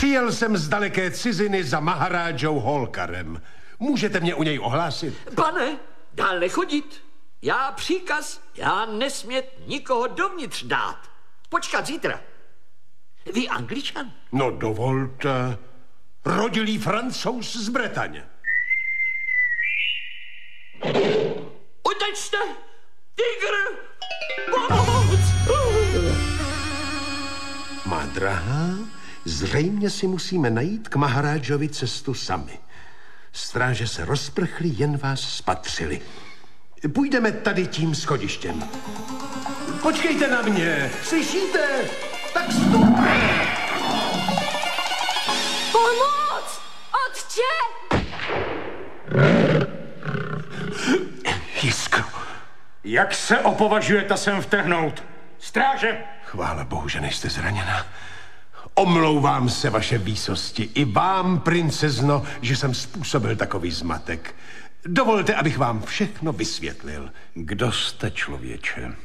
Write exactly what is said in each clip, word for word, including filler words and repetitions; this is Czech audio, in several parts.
Přijel jsem z daleké ciziny za mahárádžou Holkarem. Můžete mě u něj ohlásit? Pane, dál nechodit. Já příkaz, já nesmět nikoho dovnitř dát. Počkat zítra. Vy Angličan? No dovolte. Rodilý Francouz z Bretaně. Utečte! Tygr! Pomoc! Má drahá, zřejmě si musíme najít k mahárádžovi cestu sami. Stráže se rozprchly, jen vás spatřili. Půjdeme tady tím schodištěm. Počkejte na mě, slyšíte? Tak stupte! Pomoc! Otče! Jiskro. Jak se opovažujete sem vtrhnout? Stráže! Chvála Bohu, že nejste zraněna. Omlouvám se, vaše výsosti, i vám, princezno, že jsem způsobil takový zmatek. Dovolte, abych vám všechno vysvětlil. Kdo jste, člověče?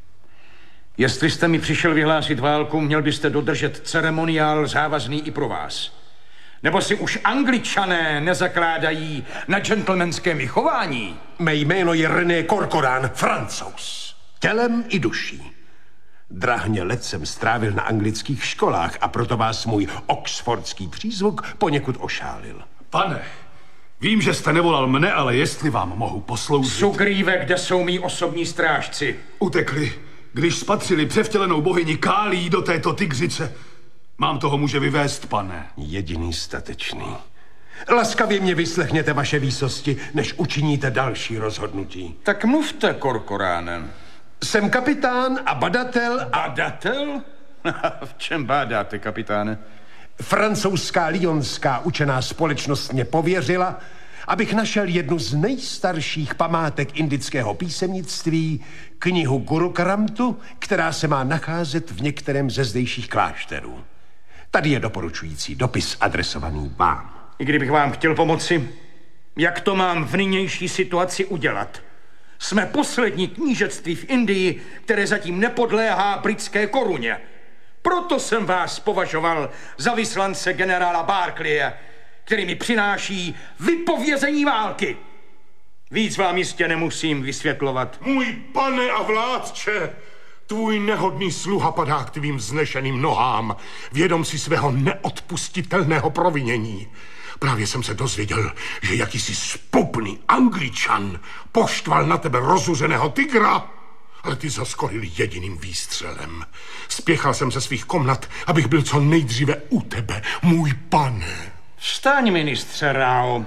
Jestli jste mi přišel vyhlásit válku, měl byste dodržet ceremoniál závazný i pro vás. Nebo si už Angličané nezakládají na gentlemanském vychování? Mé jméno je René Corcoran, Francouz. Tělem i duší. Drahně let jsem strávil na anglických školách a proto vás můj oxfordský přízvuk poněkud ošálil. Pane, vím, že jste nevolal mne, ale jestli vám mohu posloužit... Sugrýve, kde jsou mý osobní strážci? Utekli, když spatřili převtělenou bohyni Kálí do této tygřice. Mám toho muže vyvést, pane. Jediný statečný. Laskavě mě vyslechněte, vaše výsosti, než učiníte další rozhodnutí. Tak mluvte, Corcoránem. Jsem kapitán a badatel a... Badatel? V čem bádáte, kapitáne? Francouzská lyonská učená společnost mě pověřila, abych našel jednu z nejstarších památek indického písemnictví, knihu Guru Karamtu, která se má nacházet v některém ze zdejších klášterů. Tady je doporučující dopis adresovaný vám. I kdybych vám chtěl pomoci, jak to mám v nynější situaci udělat? Jsme poslední knížectví v Indii, které zatím nepodléhá britské koruně. Proto jsem vás považoval za vyslance generála Barclaye, který mi přináší vypovězení války. Víc vám jistě nemusím vysvětlovat. Můj pane a vládče, tvůj nehodný sluha padá k tvým vznešeným nohám. Vědom si svého neodpustitelného provinění. Právě jsem se dozvěděl, že jakýsi spupný Angličan poštval na tebe rozuřeného tygra, ale ty zaskoril jediným výstřelem. Spěchal jsem ze svých komnat, abych byl co nejdříve u tebe, můj pane. Vstaň, ministře Rao.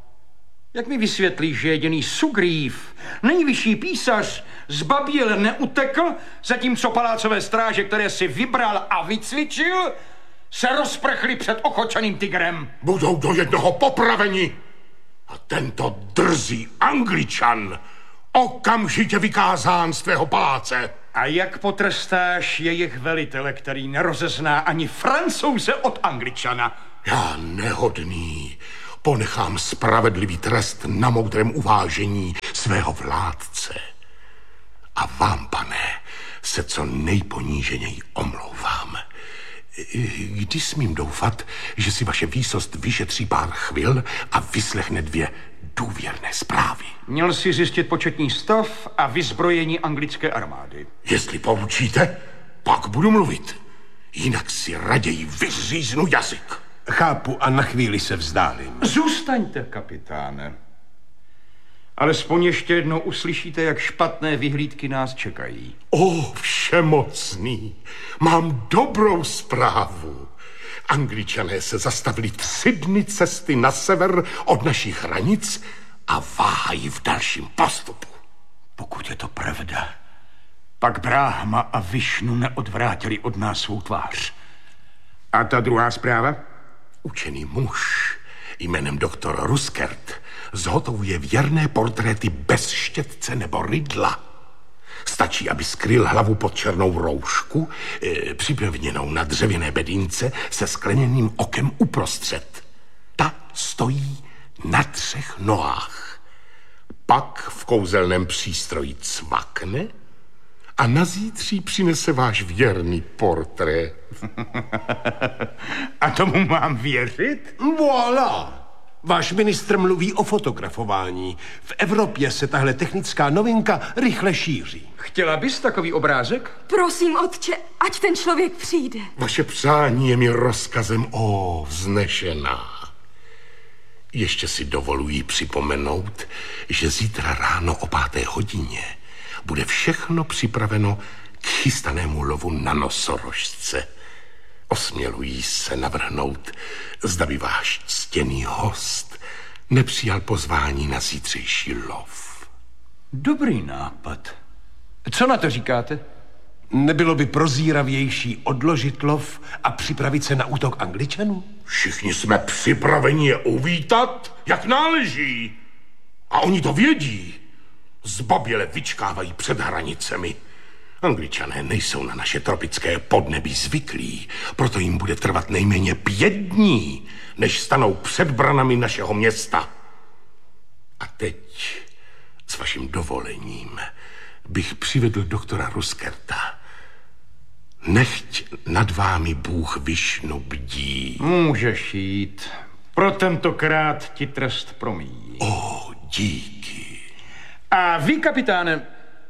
Jak mi vysvětlíš, že jediný Sugrýv, nejvyšší písař, z Babíl neutekl, zatímco palácové stráže, které si vybral a vycvičil, se rozprchli před ochočeným tygrem? Budou do jednoho popraveni. A tento drzý Angličan okamžitě vykázán z tvého paláce. A jak potrestáš jejich velitele, který nerozezná ani Francouze od Angličana? Já nehodný ponechám spravedlivý trest na moudrém uvážení svého vládce. A vám, pane, se co nejponíženěji omlouvám. Kdy smím doufat, že si vaše výsost vyšetří pár chvil a vyslechne dvě důvěrné zprávy? Měl si zjistit početní stav a vyzbrojení anglické armády. Jestli poučíte, pak budu mluvit. Jinak si raději vyříznu jazyk. Chápu a na chvíli se vzdálím. Zůstaňte, kapitáne. Alespoň ještě jednou uslyšíte, jak špatné vyhlídky nás čekají. O, všemocný, mám dobrou zprávu. Angličané se zastavili tři dny cesty na sever od našich hranic a váhají v dalším postupu. Pokud je to pravda, pak Brahma a Višnu neodvrátili od nás svou tvář. A ta druhá zpráva? Učený muž jménem doktor Ruskert zhotovuje věrné portréty bez štětce nebo rydla. Stačí, aby skryl hlavu pod černou roušku, e, připevněnou na dřevěné bedínce se skleněným okem uprostřed. Ta stojí na třech nohách. Pak v kouzelném přístroji cvakne a na zítří přinese váš věrný portrét. A Já tomu mám věřit? Voilà! Váš ministr mluví o fotografování. V Evropě se tahle technická novinka rychle šíří. Chtěla bys takový obrázek? Prosím, otče, ať ten člověk přijde. Vaše přání je mi rozkazem, o vznešená. Ještě si dovoluji připomenout, že zítra ráno o páté hodině bude všechno připraveno k chystanému lovu na nosorožce. Osmělují se navrhnout, zda by váš ctěný host nepřijal pozvání na zítřejší lov. Dobrý nápad. Co na to říkáte? Nebylo by prozíravější odložit lov a připravit se na útok Angličanů? Všichni jsme připraveni je uvítat, jak náleží. A oni to vědí. Zbaběle vyčkávají před hranicemi. Angličané nejsou na naše tropické podnebí zvyklí, proto jim bude trvat nejméně pět dní, než stanou před branami našeho města. A teď, s vaším dovolením, bych přivedl doktora Ruskerta. Nechť nad vámi Bůh Višnu bdí. Můžeš jít. Pro tentokrát ti trest promíjí. O, díky. A vy, kapitáne,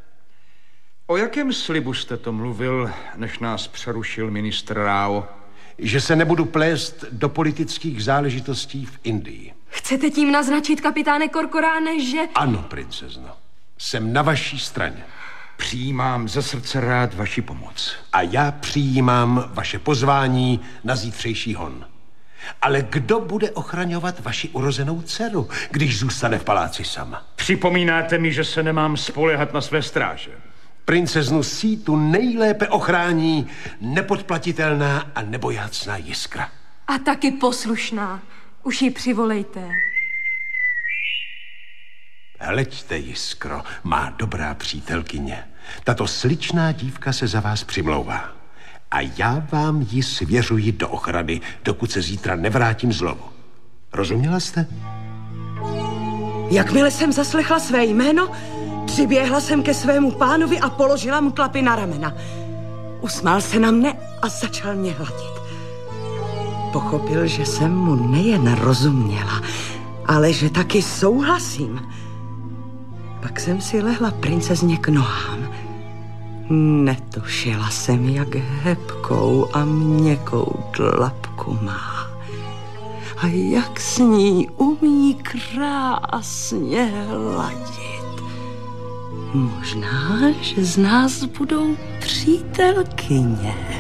o jakém slibu jste to mluvil, než nás přerušil ministr Rao? Že se nebudu plést do politických záležitostí v Indii. Chcete tím naznačit, kapitáne Korkoráne, že... Ano, princezno. Jsem na vaší straně. Přijímám ze srdce rád vaši pomoc. A já přijímám vaše pozvání na zítřejší hon. Ale kdo bude ochraňovat vaši urozenou dceru, když zůstane v paláci sama? Připomínáte mi, že se nemám spoléhat na své stráže. Princeznu Sítu nejlépe ochrání nepodplatitelná a nebojácná jiskra. A taky poslušná. Už ji přivolejte. Hleďte, jiskro, má dobrá přítelkyně. Tato sličná dívka se za vás přimlouvá. A já vám ji svěřuji do ochrany, dokud se zítra nevrátím z lovu. Rozuměla jste? Jakmile jsem zaslechla své jméno, přiběhla jsem ke svému pánovi a položila mu klapy na ramena. Usmál se na mne a začal mě hladit. Pochopil, že jsem mu nejen rozuměla, ale že taky souhlasím. Pak jsem si lehla princezně k nohám. Netušila jsem, jak hebkou a měkkou tlapku má. A jak s ní umí krásně hladit. Možná, že z nás budou přítelkyně.